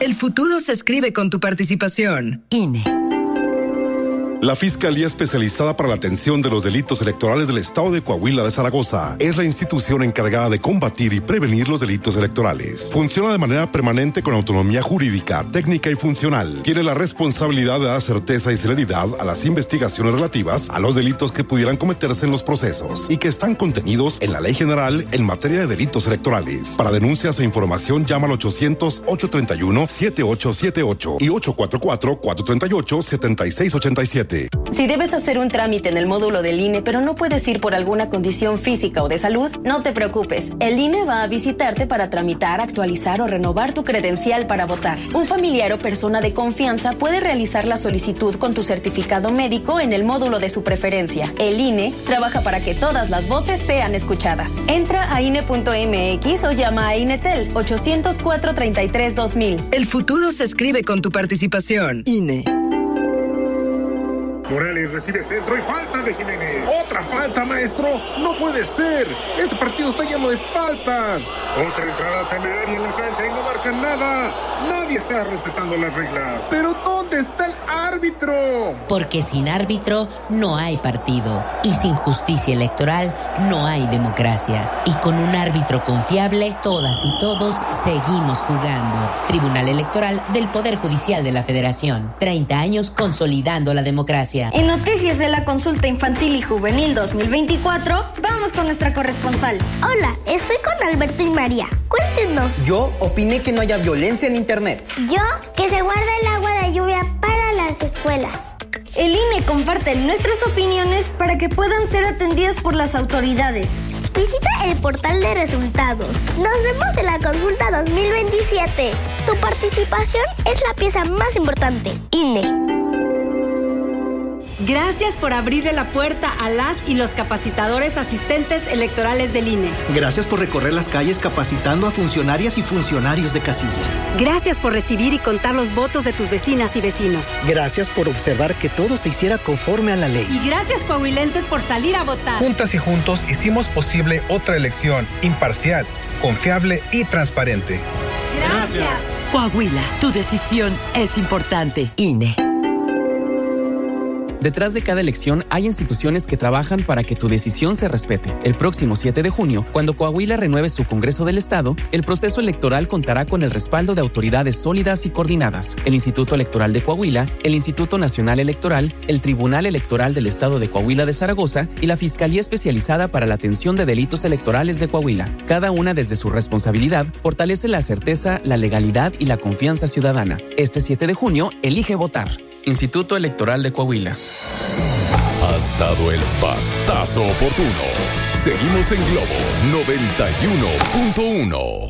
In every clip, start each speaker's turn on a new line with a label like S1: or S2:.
S1: El futuro se escribe con tu participación.
S2: INE.
S3: La Fiscalía Especializada para la Atención de los Delitos Electorales del Estado de Coahuila de Zaragoza es la institución encargada de combatir y prevenir los delitos electorales. Funciona de manera permanente con autonomía jurídica, técnica y funcional. Tiene la responsabilidad de dar certeza y celeridad a las investigaciones relativas a los delitos que pudieran cometerse en los procesos y que están contenidos en la Ley General en materia de delitos electorales. Para denuncias e información llama al 800-831-7878 y 844-438-7687.
S4: Si debes hacer un trámite en el módulo del INE, pero no puedes ir por alguna condición física o de salud, no te preocupes. El INE va a visitarte para tramitar, actualizar o renovar tu credencial para votar. Un familiar o persona de confianza puede realizar la solicitud con tu certificado médico en el módulo de su preferencia. El INE trabaja para que todas las voces sean escuchadas. Entra a INE.mx o llama a INETEL 800-433-2000.
S1: El futuro se escribe con tu participación. INE.
S5: Morales recibe centro y falta de Jiménez. ¡Otra falta, maestro! ¡No puede ser! ¡Este partido está lleno de faltas! Otra entrada temeraria en la cancha y no marcan nada. Nadie está respetando las reglas. ¿Pero dónde está el árbitro?
S6: Porque sin árbitro no hay partido. Y sin justicia electoral no hay democracia. Y con un árbitro confiable, todas y todos seguimos jugando. Tribunal Electoral del Poder Judicial de la Federación. 30 años consolidando la democracia.
S7: En noticias de la consulta infantil y juvenil 2024, vamos con nuestra corresponsal.
S8: Hola, estoy con Alberto y María. Cuéntenos.
S9: Yo opiné que no haya violencia en internet.
S8: Yo, que se guarda el agua de lluvia para las escuelas.
S7: El INE comparte nuestras opiniones para que puedan ser atendidas por las autoridades.
S8: Visita el portal de resultados. Nos vemos en la consulta 2027. Tu participación es la pieza más importante. INE.
S10: Gracias por abrirle la puerta a las y los capacitadores asistentes electorales del INE.
S11: Gracias por recorrer las calles capacitando a funcionarias y funcionarios de casilla.
S10: Gracias por recibir y contar los votos de tus vecinas y vecinos.
S11: Gracias por observar que todo se hiciera conforme a la ley.
S10: Y gracias, coahuilenses, por salir a votar.
S5: Juntas y juntos hicimos posible otra elección imparcial, confiable y transparente.
S10: Gracias.
S2: Coahuila, tu decisión es importante.
S6: INE.
S12: Detrás de cada elección hay instituciones que trabajan para que tu decisión se respete. El próximo 7 de junio, cuando Coahuila renueve su Congreso del Estado, el proceso electoral contará con el respaldo de autoridades sólidas y coordinadas: el Instituto Electoral de Coahuila, el Instituto Nacional Electoral, el Tribunal Electoral del Estado de Coahuila de Zaragoza y la Fiscalía Especializada para la Atención de Delitos Electorales de Coahuila. Cada una, desde su responsabilidad, fortalece la certeza, la legalidad y la confianza ciudadana. Este 7 de junio, elige votar. Instituto Electoral de Coahuila.
S13: Has dado el batazo oportuno. Seguimos en Globo 91.1.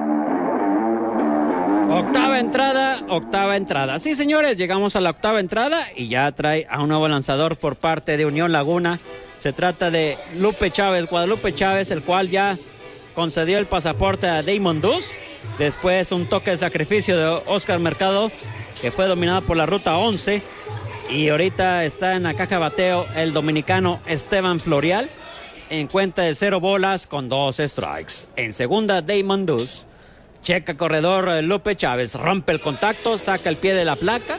S14: Octava entrada. Sí, señores, llegamos a la octava entrada y ya trae a un nuevo lanzador por parte de Unión Laguna. Se trata de Guadalupe Chávez, el cual ya concedió el pasaporte a Damon Dus. Después un toque de sacrificio de Oscar Mercado, que fue dominado por la ruta 11. Y ahorita está en la caja de bateo el dominicano Esteban Florial, en cuenta de 0 bolas con 2 strikes. En segunda, Damon Dus. Checa corredor Lupe Chávez, rompe el contacto, saca el pie de la placa.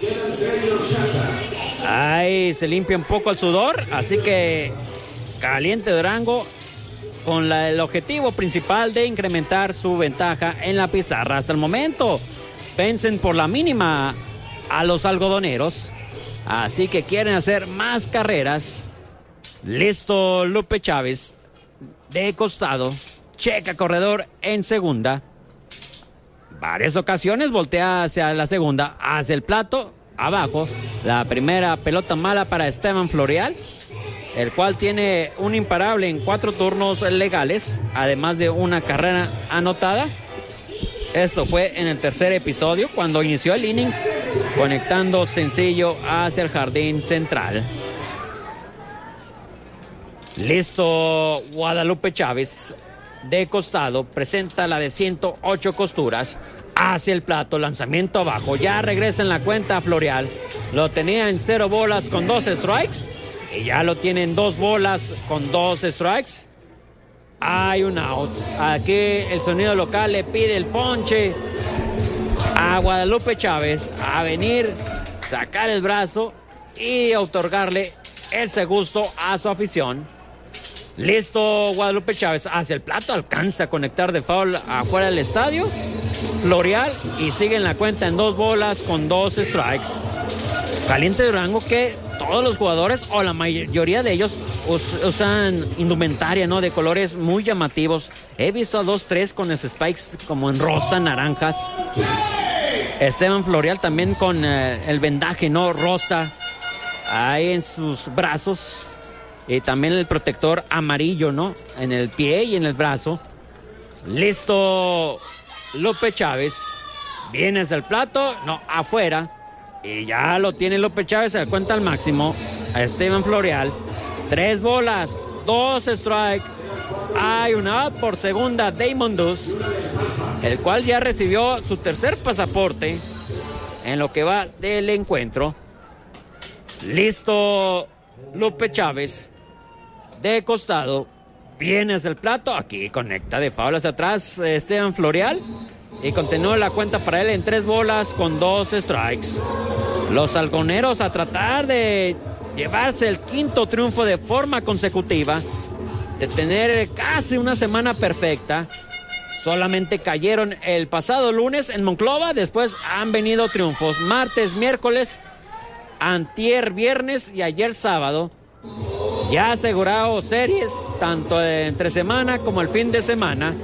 S14: Ahí se limpia un poco el sudor, así que Caliente Durango con el objetivo principal de incrementar su ventaja en la pizarra. Hasta el momento, vencen por la mínima a los algodoneros, así que quieren hacer más carreras. Listo Lupe Chávez de costado, checa corredor en segunda. Varias ocasiones voltea hacia la segunda, hacia el plato, abajo. La primera pelota mala para Esteban Florial, el cual tiene un imparable en 4 turnos legales, además de una carrera anotada. Esto fue en el tercer episodio, cuando inició el inning, conectando sencillo hacia el jardín central. Listo Guadalupe Chávez de costado, presenta la de 108 costuras hacia el plato, lanzamiento abajo, ya regresa en la cuenta Florial. Lo tenía en 0 bolas con 2 strikes y ya lo tiene en 2 bolas con 2 strikes. Hay un out. Aquí el sonido local le pide el ponche a Guadalupe Chávez a venir, sacar el brazo y otorgarle ese gusto a su afición. Listo, Guadalupe Chávez hacia el plato, alcanza a conectar de foul afuera del estadio. Florial y sigue en la cuenta en 2 bolas con 2 strikes. Caliente Durango, que todos los jugadores o la mayoría de ellos usan indumentaria, ¿no? De colores muy llamativos. He visto a 2-3 con los spikes como en rosa, naranjas. Esteban Florial también con el vendaje, ¿no? Rosa ahí en sus brazos. Y también el protector amarillo, ¿no? En el pie y en el brazo. Listo, Lupe Chávez. Viene hacia el plato, no, afuera. Y ya lo tiene Lupe Chávez, se da cuenta al máximo. A Esteban Florial. 3 bolas, 2 strike. Hay una out por segunda, Damon Dus, el cual ya recibió su tercer pasaporte en lo que va del encuentro. Listo, Lupe Chávez. De costado, viene hacia el plato, aquí conecta de foul hacia atrás Esteban Florial y continúa la cuenta para él en 3 bolas con 2 strikes. Los halconeros a tratar de llevarse el 5º triunfo de forma consecutiva, de tener casi una semana perfecta. Solamente cayeron el pasado lunes en Monclova, después han venido triunfos martes, miércoles, antier, viernes y ayer sábado. Ya asegurado series, tanto entre semana como el fin de semana.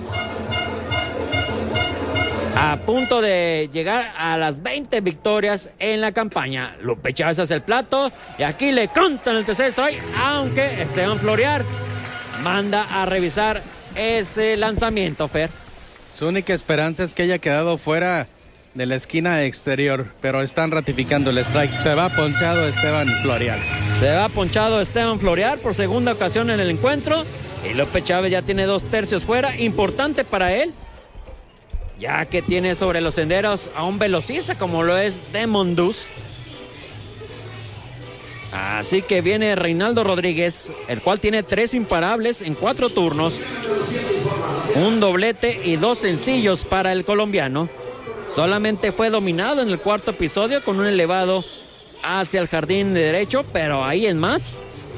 S14: A punto de llegar a las 20 victorias en la campaña. Lupe Chávez hace el plato y aquí le contan el tercer strike, aunque Esteban Florial manda a revisar ese lanzamiento, Fer.
S15: Su única esperanza es que haya quedado fuera de la esquina exterior, pero están ratificando el strike. Se va ponchado Esteban Florial.
S14: Se va ponchado Esteban Florial por segunda ocasión en el encuentro. Y Lupe Chávez ya tiene 2/3 fuera. Importante para él, ya que tiene sobre los senderos a un velocista como lo es Damon Dus. Así que viene Reinaldo Rodríguez, el cual tiene 3 imparables en 4 turnos. Un doblete y 2 sencillos para el colombiano. Solamente fue dominado en el 4º episodio con un elevado hacia el jardín de derecho, pero ahí en más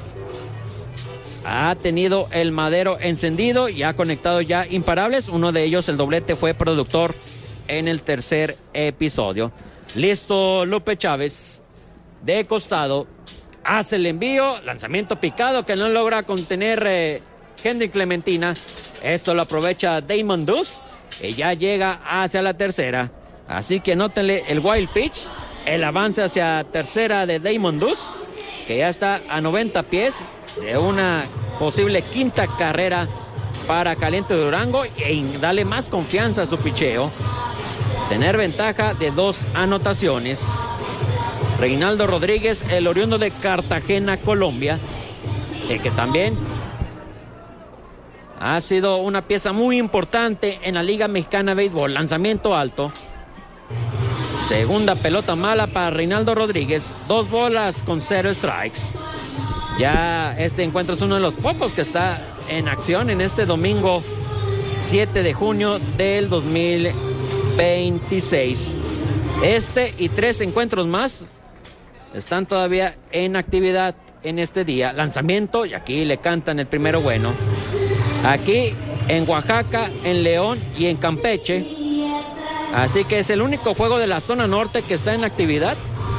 S14: ha tenido el madero encendido y ha conectado ya imparables. Uno de ellos, el doblete, fue productor en el 3er episodio. Listo, Lupe Chávez de costado, hace el envío, lanzamiento picado que no logra contener Henry Clementina. Esto lo aprovecha Damon Dus y ya llega hacia la tercera. Así que nótenle el wild pitch, el avance hacia tercera de Damon Dus, que ya está a 90 pies de una posible 5ª carrera para Caliente Durango y darle más confianza a su picheo. Tener ventaja de 2 anotaciones. Reinaldo Rodríguez, el oriundo de Cartagena, Colombia, que también ha sido una pieza muy importante en la Liga Mexicana de Béisbol. Lanzamiento alto. Segunda pelota mala para Reinaldo Rodríguez. 2 bolas con 0 strikes. Ya este encuentro es uno de los pocos que está en acción en este domingo 7 de junio del 2026. Este y 3 encuentros más están todavía en actividad en este día. Lanzamiento y aquí le cantan el primero bueno. Aquí en Oaxaca, en León y en Campeche. Así que es el único juego de la zona norte que está en actividad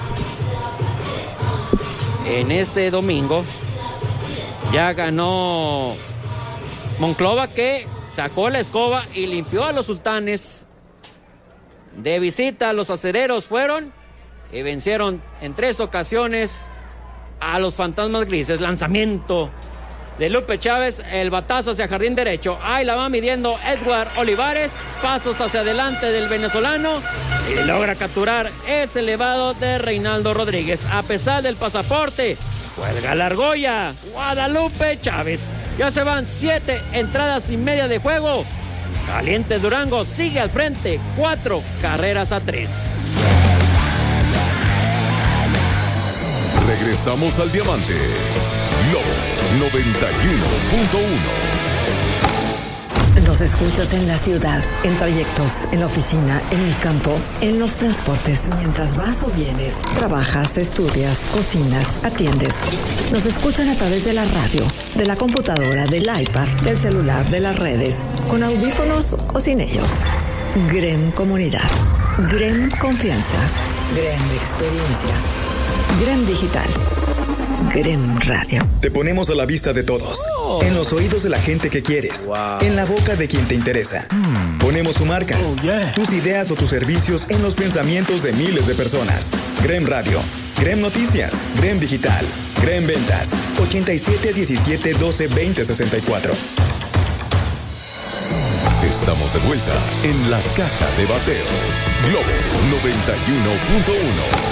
S14: en este domingo. Ya ganó Monclova, que sacó la escoba y limpió a los sultanes. De visita, los acereros fueron y vencieron en 3 ocasiones a los fantasmas grises. Lanzamiento de Lupe Chávez, el batazo hacia jardín derecho. Ahí la va midiendo Edward Olivares. Pasos hacia adelante del venezolano y logra capturar ese elevado de Reinaldo Rodríguez. A pesar del pasaporte, cuelga la argolla Guadalupe Chávez. Ya se van 7 entradas y media de juego. Caliente Durango sigue al frente, 4 carreras a 3.
S13: Regresamos al Diamante. Lobo 91.1.
S16: Nos escuchas en la ciudad, en trayectos, en la oficina, en el campo, en los transportes, mientras vas o vienes, trabajas, estudias, cocinas, atiendes. Nos escuchan a través de la radio, de la computadora, del iPad, del celular, de las redes, con audífonos o sin ellos. GREM Comunidad, GREM Confianza, GREM Experiencia, GREM Digital, GREM Radio.
S17: Te ponemos a la vista de todos, en los oídos de la gente que quieres, en la boca de quien te interesa. Ponemos tu marca, tus ideas o tus servicios en los pensamientos de miles de personas. GREM Radio, GREM Noticias, GREM Digital, GREM Ventas, 87 17 12 20 64.
S13: Estamos de vuelta en la Caja de Bateo. Globo 91.1.